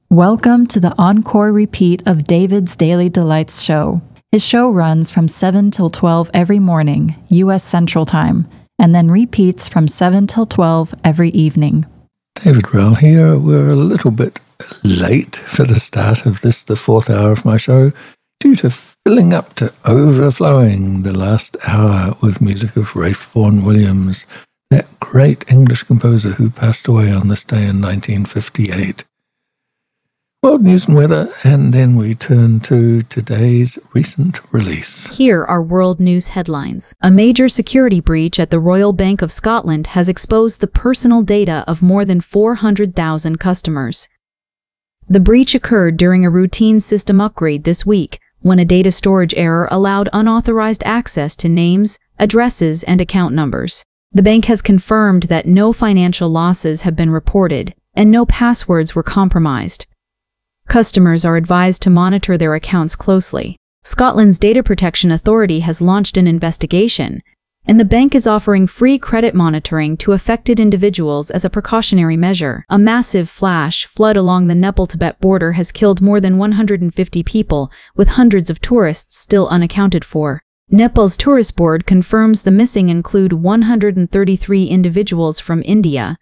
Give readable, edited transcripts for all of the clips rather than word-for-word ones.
Welcome to the encore repeat of David's Daily Delights show. His show runs from 7 till 12 every morning, U.S. Central Time, and then repeats from 7 till 12 every evening. David Rell here. We're a little bit late for the start of this, the fourth hour of my show, due to filling up to overflowing the last hour with music of Ralph Vaughan Williams, that great English composer who passed away on this day in 1958. World news and weather, and then we turn to today's recent release. Here are world news headlines. A major security breach at the Royal Bank of Scotland has exposed the personal data of more than 400,000 customers. The breach occurred during a routine system upgrade this week, when a data storage error allowed unauthorized access to names, addresses, and account numbers. The bank has confirmed that no financial losses have been reported, and no passwords were compromised. Customers are advised to monitor their accounts closely. Scotland's Data Protection Authority has launched an investigation, and the bank is offering free credit monitoring to affected individuals as a precautionary measure. A massive flash flood along the Nepal-Tibet border has killed more than 150 people, with hundreds of tourists still unaccounted for. Nepal's tourist board confirms the missing include 133 individuals from India,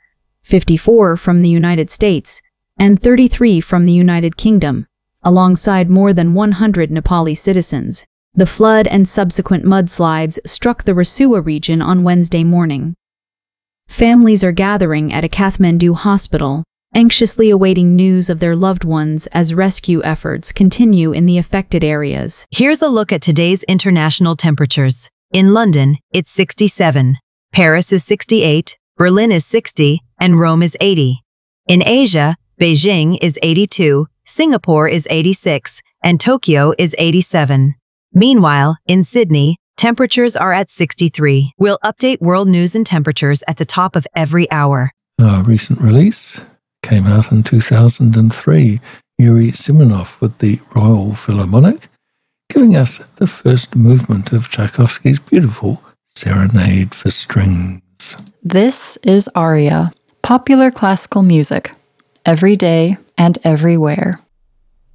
54 from the United States, and 33 from the United Kingdom, alongside more than 100 Nepali citizens. The flood and subsequent mudslides struck the Rasuwa region on Wednesday morning. Families are gathering at a Kathmandu hospital, anxiously awaiting news of their loved ones as rescue efforts continue in the affected areas. Here's a look at today's international temperatures. In London, it's 67. Paris is 68, Berlin is 60, and Rome is 80. In Asia, Beijing is 82, Singapore is 86, and Tokyo is 87. Meanwhile, in Sydney, temperatures are at 63. We'll update world news and temperatures at the top of every hour. Our recent release came out in 2003, Yuri Simonov with the Royal Philharmonic, giving us the first movement of Tchaikovsky's beautiful Serenade for Strings. This is Aria, popular classical music, every day and everywhere.